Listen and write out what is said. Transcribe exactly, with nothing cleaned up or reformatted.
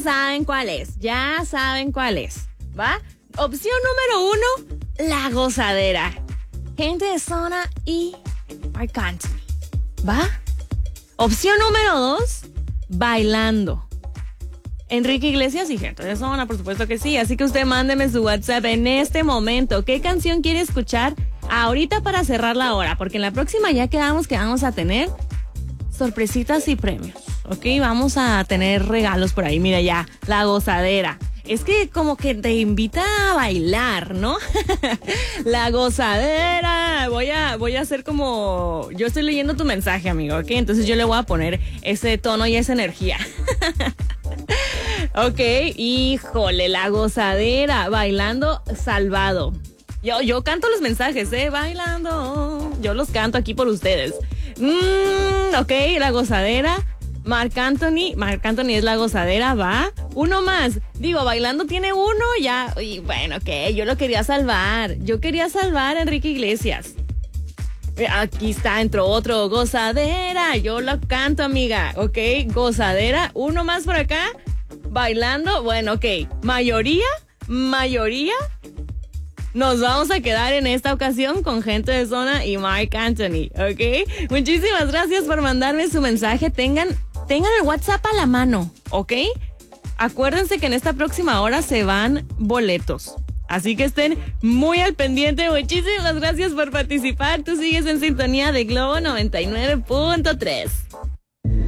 saben cuál es, ya saben cuál es, ¿va? Opción número uno, la gozadera. Gente de Zona y Marc Anthony, ¿va? Opción número dos, bailando. Enrique Iglesias y Gente de Zona, por supuesto que sí. Así que usted mándeme su WhatsApp en este momento. ¿Qué canción quiere escuchar ahorita para cerrar la hora? Porque en la próxima ya quedamos que vamos a tener sorpresitas y premios. Ok, vamos a tener regalos por ahí. Mira ya, la gozadera. Es que como que te invita a bailar, ¿no? La gozadera. Voy a, voy a hacer como... Yo estoy leyendo tu mensaje, amigo, ¿ok? Entonces yo le voy a poner ese tono y esa energía. Ok, híjole, la gozadera. Bailando salvado. Yo, yo canto los mensajes, ¿eh? Bailando. Yo los canto aquí por ustedes. Mm, ok, la gozadera. Marc Anthony, Marc Anthony es la gozadera, va. Uno más. Digo, bailando tiene uno, ya. Y bueno, ok, yo lo quería salvar. Yo quería salvar a Enrique Iglesias. Aquí está, entró otro. Gozadera. Yo lo canto, amiga. Ok, gozadera. Uno más por acá. Bailando. Bueno, ok. Mayoría, mayoría. Nos vamos a quedar en esta ocasión con Gente de Zona y Marc Anthony, ¿ok? Muchísimas gracias por mandarme su mensaje. Tengan, tengan el WhatsApp a la mano, ¿ok? Acuérdense que en esta próxima hora se van boletos. Así que estén muy al pendiente. Muchísimas gracias por participar. Tú sigues en sintonía de Globo noventa y nueve punto tres.